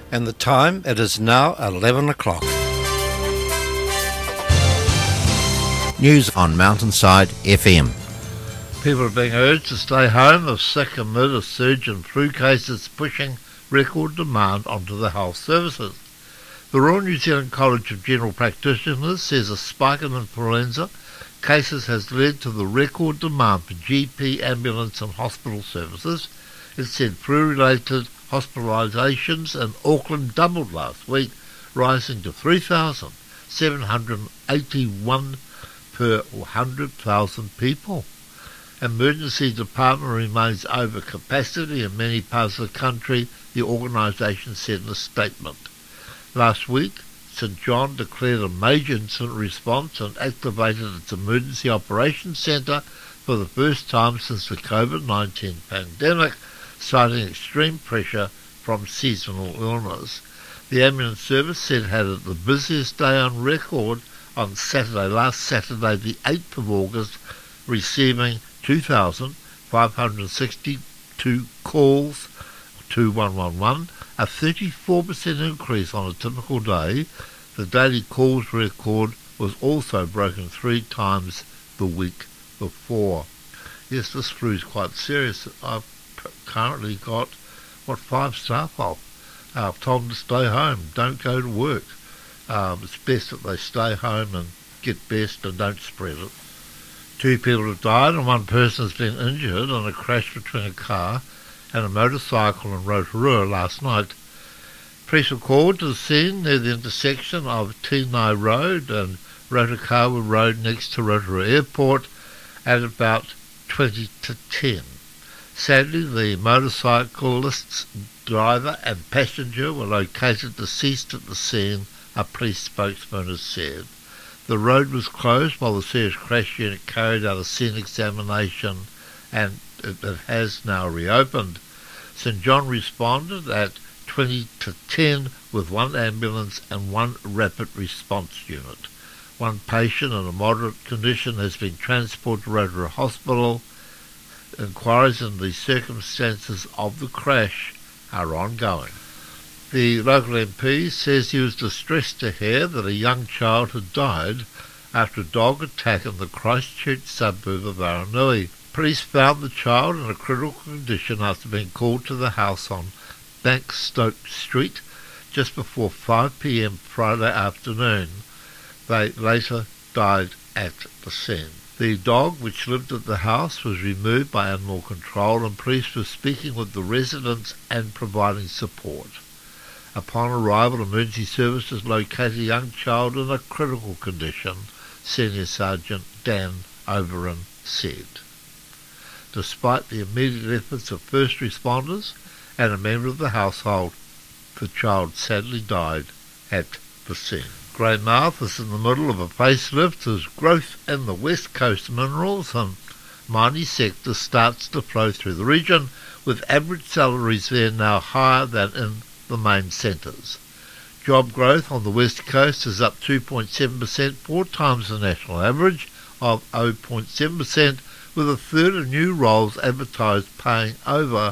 And the time, it is now 11 o'clock. News on Mountainside FM. People are being urged to stay home if sick amid a surge in flu cases pushing record demand onto the health services. The Royal New Zealand College of General Practitioners says a spike in influenza cases has led to the record demand for GP, ambulance and hospital services. It said flu-related hospitalisations in Auckland doubled last week, rising to 3,781 per 100,000 people. Emergency department remains over capacity in many parts of the country, the organisation said in a statement. Last week, St John declared a major incident response and activated its emergency operations centre for the first time since the COVID-19 pandemic, citing extreme pressure from seasonal illness. The ambulance service said it had the busiest day on record on last Saturday the 8th of August, receiving 2,562 calls to 111, a 34% increase on a typical day. The daily calls record was also broken 3 times the week before. Yes, this flu is quite serious. I've currently got, 5 staff off. I've told them to stay home, don't go to work. It's best that they stay home and get best and don't spread it. 2 people have died and 1 person has been injured in a crash between a car and a motorcycle in Rotorua last night. Police were called to the scene near the intersection of Tinai Road and Rotokawa Road next to Rotorua Airport at about 20 to 10. Sadly, the motorcyclist's driver and passenger were located deceased at the scene, a police spokesman has said. The road was closed while the serious crash unit carried out a scene examination, and it has now reopened. St John responded at 20 to 10 with 1 ambulance and 1 rapid response unit. 1 patient in a moderate condition has been transported to Rotorua Hospital. Inquiries into the circumstances of the crash are ongoing. The local MP says he was distressed to hear that a young child had died after a dog attack in the Christchurch suburb of Aranui. Police found the child in a critical condition after being called to the house on Bankstoke Street just before 5 p.m. Friday afternoon. They later died at the scene. The dog, which lived at the house, was removed by animal control, and police were speaking with the residents and providing support. Upon arrival, emergency services located a young child in a critical condition, Senior Sergeant Dan Overin said. Despite the immediate efforts of first responders and a member of the household, the child sadly died at the scene. Greymouth is in the middle of a facelift as growth in the West Coast minerals and mining sector starts to flow through the region, with average salaries there now higher than in the main centres. Job growth on the West Coast is up 2.7%, 4 times the national average of 0.7%, with a third of new roles advertised paying over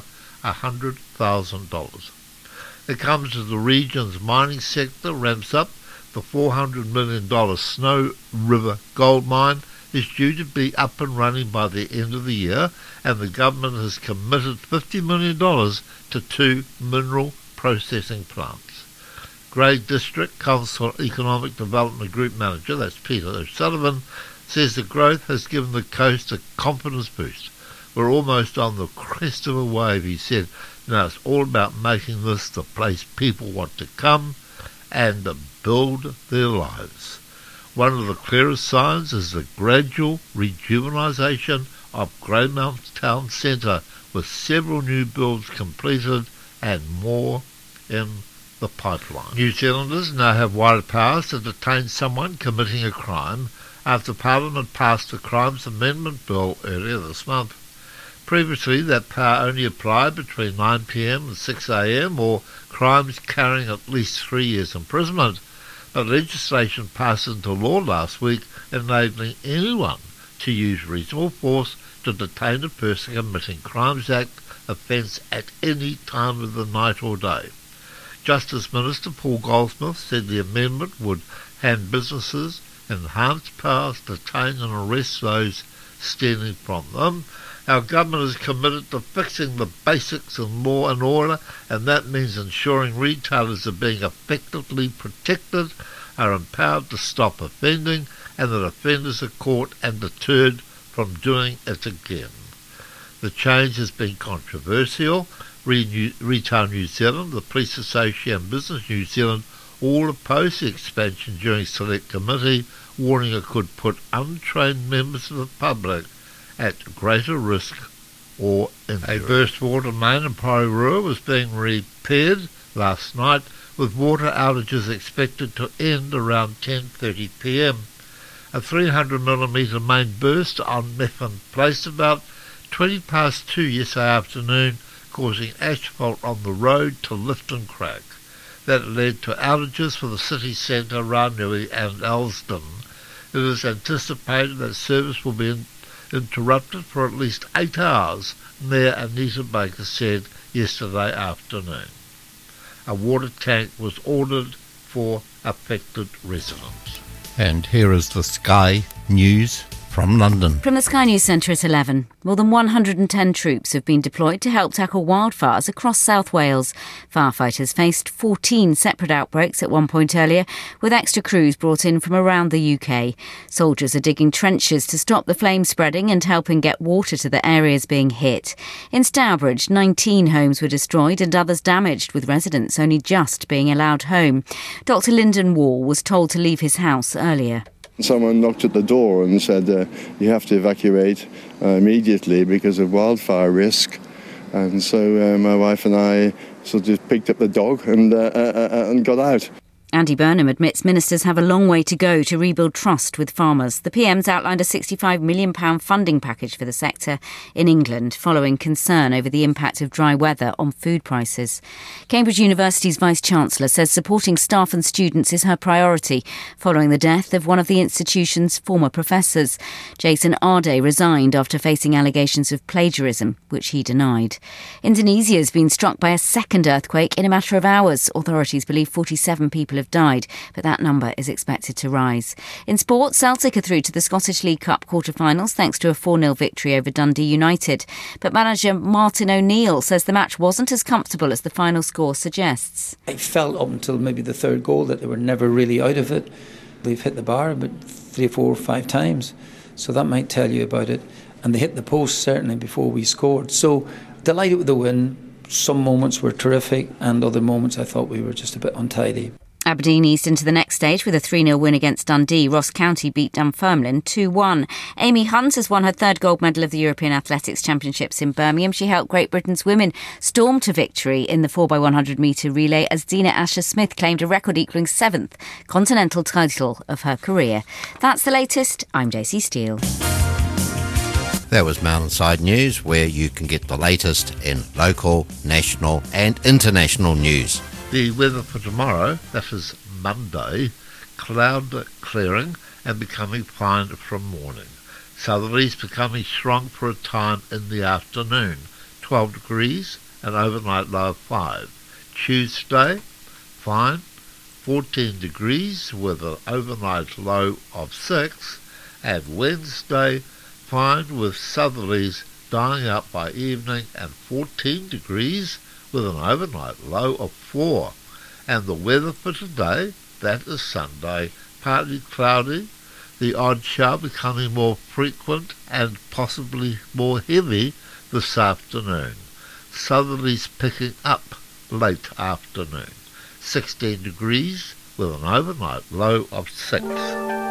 $100,000. It comes as the region's mining sector ramps up. The $400 million Snow River gold mine is due to be up and running by the end of the year, and the government has committed $50 million to 2 mineral processing plants. Grey District Council Economic Development Group Manager, that's Peter O'Sullivan, says the growth has given the coast a confidence boost. We're almost on the crest of a wave, he said. Now it's all about making this the place people want to come and build their lives. One of the clearest signs is the gradual rejuvenation of Greymouth Town Centre, with several new builds completed and more in the pipeline. New Zealanders now have wider powers to detain someone committing a crime after Parliament passed the Crimes Amendment Bill earlier this month. Previously, that power only applied between 9 p.m. and 6 a.m. or crimes carrying at least 3 years imprisonment, but legislation passed into law last week enabling anyone to use reasonable force to detain a person committing Crimes Act offence at any time of the night or day. Justice Minister Paul Goldsmith said the amendment would hand businesses enhanced powers to detain and arrest those stealing from them. Our government is committed to fixing the basics of law and order, and that means ensuring retailers are being effectively protected, are empowered to stop offending, and that offenders are caught and deterred from doing it again. The change has been controversial. Retail New Zealand, the Police Association and Business New Zealand all opposed the expansion during select committee, warning it could put untrained members of the public at greater risk or injury. A burst water main in Porirua was being repaired last night, with water outages expected to end around 10:30 p.m. A 300mm main burst on Methven Place about 20 past 2 yesterday afternoon, causing asphalt on the road to lift and crack. That led to outages for the city centre, Ranui and Elsdon. It is anticipated that service will be interrupted for at least 8 hours, Mayor Anita Baker said yesterday afternoon. A water tank was ordered for affected residents. And here is the Sky News from London. From the Sky News Centre at 11. More than 110 troops have been deployed to help tackle wildfires across South Wales. Firefighters faced 14 separate outbreaks at one point earlier, with extra crews brought in from around the UK. Soldiers are digging trenches to stop the flames spreading and helping get water to the areas being hit. In Stourbridge, 19 homes were destroyed and others damaged, with residents only just being allowed home. Dr Lyndon Wall was told to leave his house earlier. Someone knocked at the door and said, you have to evacuate immediately because of wildfire risk. And so my wife and I sort of picked up the dog and got out. Andy Burnham admits ministers have a long way to go to rebuild trust with farmers. The PM's outlined a £65 million funding package for the sector in England, following concern over the impact of dry weather on food prices. Cambridge University's Vice-Chancellor says supporting staff and students is her priority, following the death of one of the institution's former professors. Jason Arde resigned after facing allegations of plagiarism, which he denied. Indonesia has been struck by a second earthquake in a matter of hours. Authorities believe 47 people have died, but that number is expected to rise. In sport, Celtic are through to the Scottish League Cup quarter-finals thanks to a 4-0 victory over Dundee United. But manager Martin O'Neill says the match wasn't as comfortable as the final score suggests. I felt up until maybe the third goal that they were never really out of it. They've hit the bar about 3, 4, 5 times, so that might tell you about it. And they hit the post certainly before we scored. So delighted with the win. Some moments were terrific and other moments I thought we were just a bit untidy. Aberdeen eased into the next stage with a 3-0 win against Dundee. Ross County beat Dunfermline 2-1. Amy Hunt has won her third gold medal of the European Athletics Championships in Birmingham. She helped Great Britain's women storm to victory in the 4x100 metre relay as Dina Asher-Smith claimed a record-equalling 7th continental title of her career. That's the latest. I'm Daisy Steele. That was Mountainside News, where you can get the latest in local, national and international news. The weather for tomorrow, that is Monday, cloud clearing and becoming fine from morning. Southerlies becoming strong for a time in the afternoon, 12 degrees and overnight low of 5. Tuesday, fine, 14 degrees with an overnight low of 6. And Wednesday, fine with southerlies dying up by evening and 14 degrees with an overnight low of 4. And the weather for today, that is Sunday, partly cloudy, the odd shower becoming more frequent and possibly more heavy this afternoon. Southerlies picking up late afternoon. 16 degrees with an overnight low of 6.